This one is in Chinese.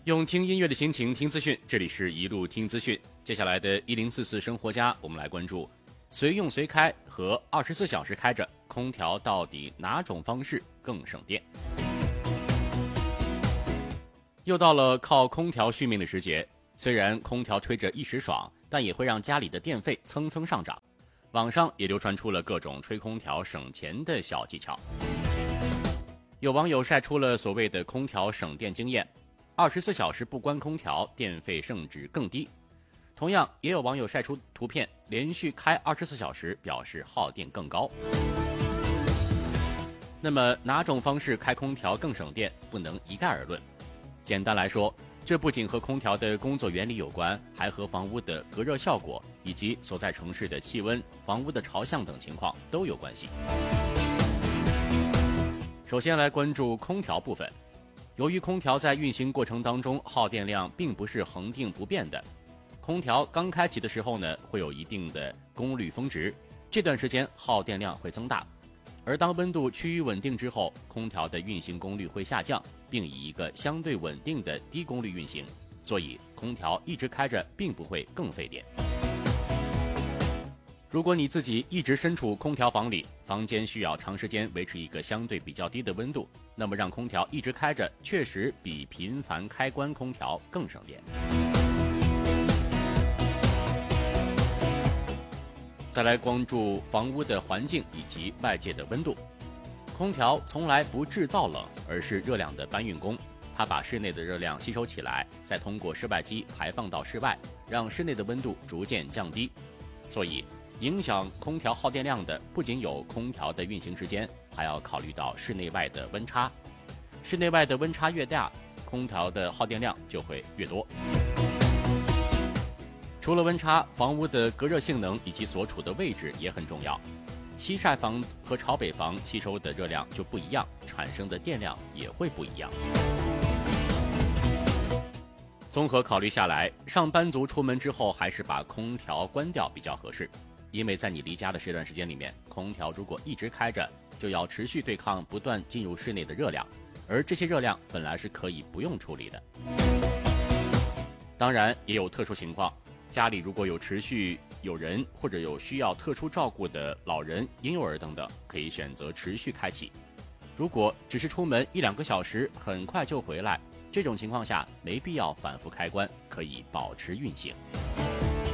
用听音乐的心情听资讯，这里是一路听资讯。接下来的1044生活家，我们来关注随用随开和24小时开着空调到底哪种方式更省电。又到了靠空调续命的时节，虽然空调吹着一时爽，但也会让家里的电费蹭蹭上涨。网上也流传出了各种吹空调省钱的小技巧。有网友晒出了所谓的空调省电经验，24小时不关空调，电费甚至更低。同样，也有网友晒出图片，连续开24小时，表示耗电更高。那么哪种方式开空调更省电，不能一概而论。简单来说，这不仅和空调的工作原理有关，还和房屋的隔热效果以及所在城市的气温、房屋的朝向等情况都有关系。首先来关注空调部分。由于空调在运行过程当中耗电量并不是恒定不变的，空调刚开启的时候呢，会有一定的功率峰值，这段时间耗电量会增大。而当温度趋于稳定之后，空调的运行功率会下降，并以一个相对稳定的低功率运行，所以空调一直开着并不会更费电。如果你自己一直身处空调房里，房间需要长时间维持一个相对比较低的温度，那么让空调一直开着确实比频繁开关空调更省电。再来关注房屋的环境以及外界的温度。空调从来不制造冷，而是热量的搬运工，它把室内的热量吸收起来，再通过室外机排放到室外，让室内的温度逐渐降低。所以影响空调耗电量的不仅有空调的运行时间，还要考虑到室内外的温差。室内外的温差越大，空调的耗电量就会越多。除了温差，房屋的隔热性能以及所处的位置也很重要。西晒房和朝北房吸收的热量就不一样，产生的电量也会不一样。综合考虑下来，上班族出门之后还是把空调关掉比较合适，因为在你离家的这段时间里面，空调如果一直开着，就要持续对抗不断进入室内的热量，而这些热量本来是可以不用处理的。当然也有特殊情况，家里如果有持续有人或者有需要特殊照顾的老人、婴幼儿等等，可以选择持续开启。如果只是出门1-2个小时，很快就回来，这种情况下没必要反复开关，可以保持运行。